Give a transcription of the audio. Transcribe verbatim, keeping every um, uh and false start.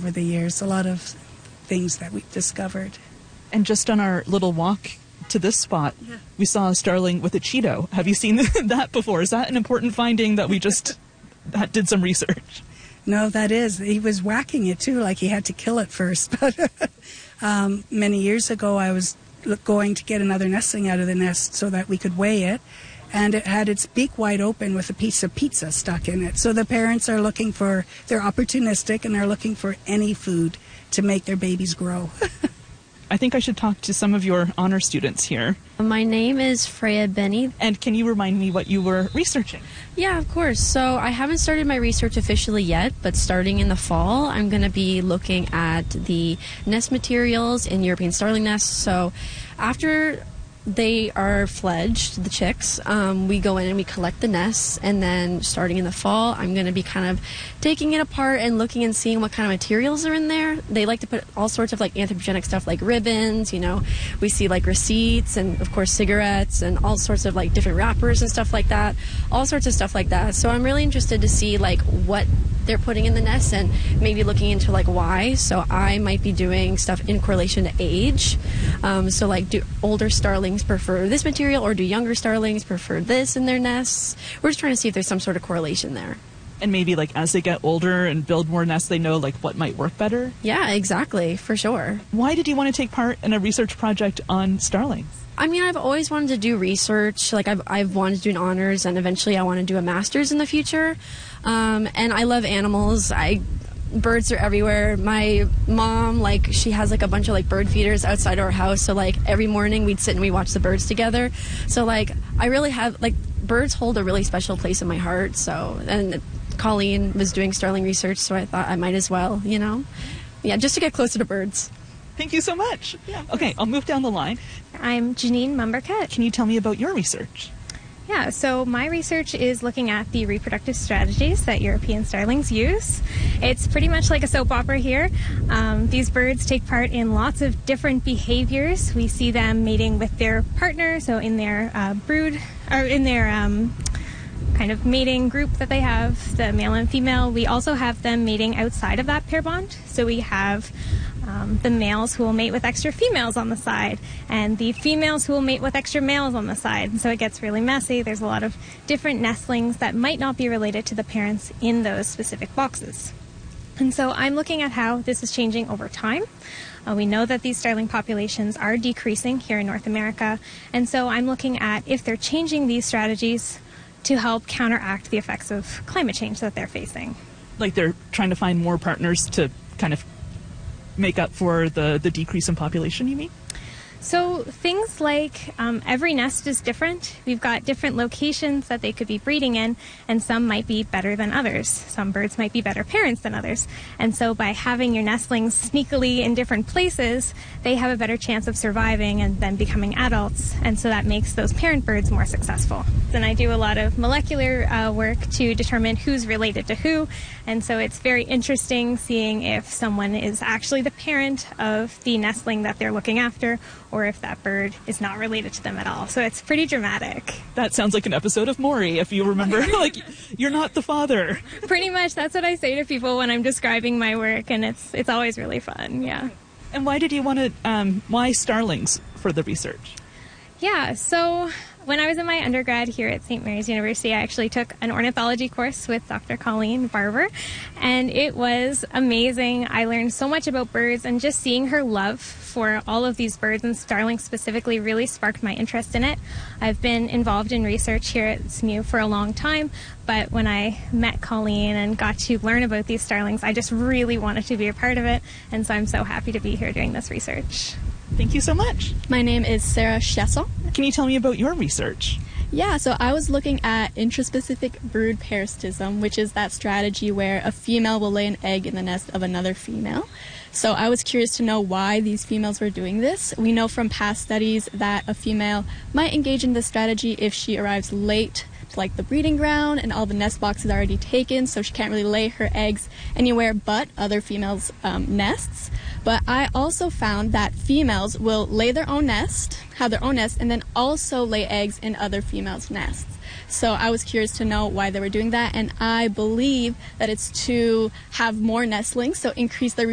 over the years, a lot of things that we've discovered. And just on our little walk to this spot, yeah. we saw a starling with a Cheeto. Have you seen that before? Is that an important finding that we just that did some research? No, that is. He was whacking it too, like he had to kill it first. But um, many years ago, I was going to get another nestling out of the nest so that we could weigh it, and it had its beak wide open with a piece of pizza stuck in it. So the parents are looking for, they're opportunistic, and they're looking for any food to make their babies grow. I think I should talk to some of your honor students here. My name is Freya Benny. And can you remind me what you were researching? Yeah, of course. So I haven't started my research officially yet, but starting in the fall, I'm going to be looking at the nest materials in European starling nests. So after they are fledged, the chicks, um, we go in and we collect the nests, and then starting in the fall, I'm going to be kind of taking it apart and looking and seeing what kind of materials are in there. They like to put all sorts of like anthropogenic stuff like ribbons, you know, we see like receipts and of course cigarettes and all sorts of like different wrappers and stuff like that, all sorts of stuff like that. So I'm really interested to see like what they're putting in the nest and maybe looking into like why. So I might be doing stuff in correlation to age. Um, so like, do older starlings prefer this material, or do younger starlings prefer this in their nests? We're just trying to see if there's some sort of correlation there. And maybe like as they get older and build more nests, they know like what might work better? Yeah, exactly, for sure. Why did you want to take part in a research project on starlings? I mean, I've always wanted to do research. Like, I've, I've wanted to do an honors, and eventually I want to do a master's in the future. Um, and I love animals. I birds are everywhere. My mom, like, she has, like, a bunch of, like, bird feeders outside our house. So, like, every morning we'd sit and we watch the birds together. So, like, I really have, like, birds hold a really special place in my heart. So, and Colleen was doing starling research, so I thought I might as well, you know? Yeah, just to get closer to birds. Thank you so much. Yeah. Okay, I'll move down the line. I'm Janine Mumbercut. Can you tell me about your research? Yeah, so my research is looking at the reproductive strategies that European starlings use. It's pretty much like a soap opera here. Um, these birds take part in lots of different behaviors. We see them mating with their partner, so in their uh, brood, or in their um, kind of mating group that they have, the male and female. We also have them mating outside of that pair bond. So we have Um, the males who will mate with extra females on the side, and the females who will mate with extra males on the side. And so it gets really messy. There's a lot of different nestlings that might not be related to the parents in those specific boxes. And so I'm looking at how this is changing over time. Uh, we know that these starling populations are decreasing here in North America, and so I'm looking at if they're changing these strategies to help counteract the effects of climate change that they're facing. Like they're trying to find more partners to kind of make up for the, the decrease in population, you mean? So things like um, every nest is different. We've got different locations that they could be breeding in, and some might be better than others. Some birds might be better parents than others. And so by having your nestlings sneakily in different places, they have a better chance of surviving and then becoming adults. And so that makes those parent birds more successful. And I do a lot of molecular uh, work to determine who's related to who. And so it's very interesting seeing if someone is actually the parent of the nestling that they're looking after, or if that bird is not related to them at all. So it's pretty dramatic. That sounds like an episode of Maury, if you remember. Like, you're not the father. Pretty much. That's what I say to people when I'm describing my work, and it's it's always really fun, yeah. And why did you want to, um, why starlings for the research? Yeah, so when I was in my undergrad here at Saint Mary's University, I actually took an ornithology course with Doctor Colleen Barber, and it was amazing. I learned so much about birds, and just seeing her love for all of these birds, and starlings specifically, really sparked my interest in it. I've been involved in research here at S M U for a long time, but when I met Colleen and got to learn about these starlings, I just really wanted to be a part of it, and so I'm so happy to be here doing this research. Thank you so much. My name is Sarah Schessel. Can you tell me about your research? Yeah, so I was looking at intraspecific brood parasitism, which is that strategy where a female will lay an egg in the nest of another female. So I was curious to know why these females were doing this. We know from past studies that a female might engage in this strategy if she arrives late to like the breeding ground and all the nest boxes are already taken, so she can't really lay her eggs anywhere but other females' um, nests. But I also found that females will lay their own nest, have their own nest, and then also lay eggs in other females' nests. So I was curious to know why they were doing that, and I believe that it's to have more nestlings, so increase their